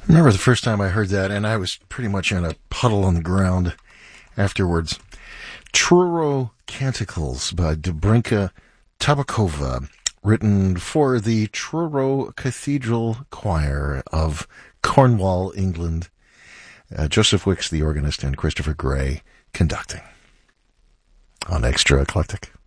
remember the first time I heard that, and I was pretty much in a puddle on the ground afterwards. Truro Canticles by Dobrinka Tabakova, written for the Truro Cathedral Choir of Cornwall, England. Joseph Wicks, the organist, and Christopher Gray conducting on Extra Eclectic.